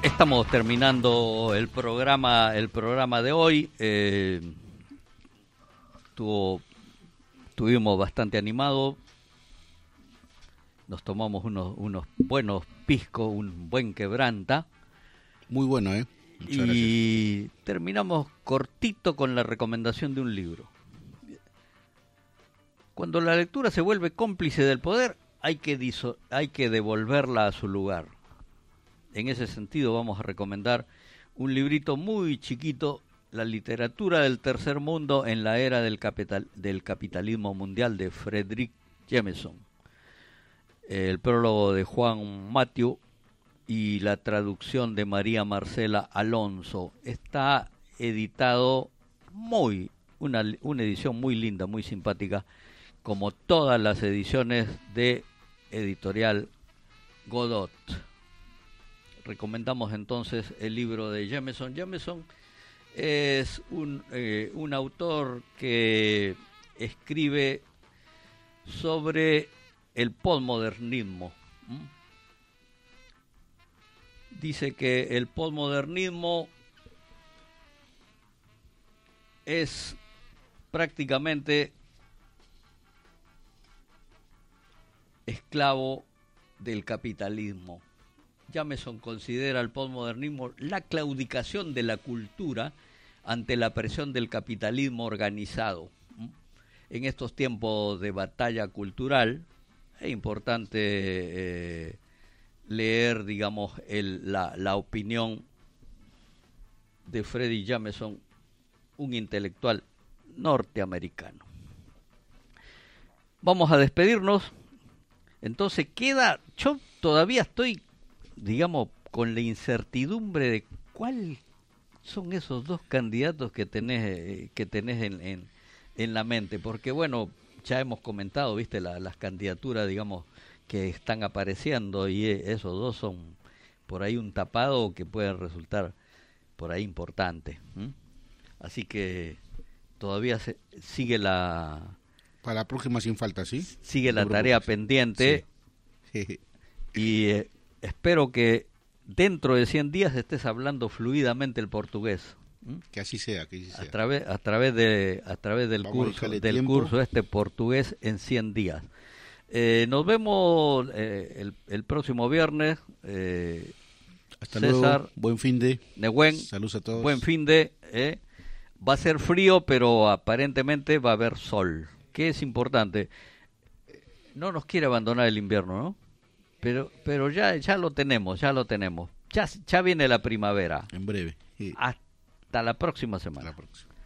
Estamos terminando el programa de hoy. Estuvimos bastante animados. Nos tomamos unos buenos piscos, un buen quebranta. Muy bueno, Muchas gracias. Terminamos cortito con la recomendación de un libro. Cuando la lectura se vuelve cómplice del poder, hay que devolverla a su lugar. En ese sentido vamos a recomendar un librito muy chiquito, La literatura del tercer mundo en la era del capitalismo mundial, de Frederick Jameson. El prólogo de Juan Mathieu y la traducción de María Marcela Alonso. Está editado una edición muy linda, muy simpática, como todas las ediciones de Editorial Godot. Recomendamos entonces el libro de Jameson. Jameson es un autor que escribe sobre el posmodernismo. Dice que el posmodernismo es prácticamente esclavo del capitalismo. Jameson considera el posmodernismo la claudicación de la cultura ante la presión del capitalismo organizado. En estos tiempos de batalla cultural es importante leer, digamos, la opinión de Freddy Jameson, un intelectual norteamericano. Vamos a despedirnos. Entonces yo todavía estoy, digamos, con la incertidumbre de cuáles son esos dos candidatos que tenés en la mente, porque bueno, ya hemos comentado, viste, las candidaturas, digamos, que están apareciendo, y esos dos son por ahí un tapado que puede resultar por ahí importante. Así que todavía sigue para la próxima sin falta, ¿sí? Sigue la tarea pendiente. Sí. Y espero que dentro de 100 días estés hablando fluidamente el portugués. Que así sea, que así sea. A través del curso este portugués en 100 días. Nos vemos el próximo viernes. Hasta César, luego. Buen fin de. Nehuen, saludos a todos. Buen fin de. Va a ser frío, pero aparentemente va a haber sol, que es importante. No nos quiere abandonar el invierno, ¿no? Pero ya lo tenemos. Ya viene la primavera. En breve. Sí. Hasta la próxima semana. Hasta la próxima.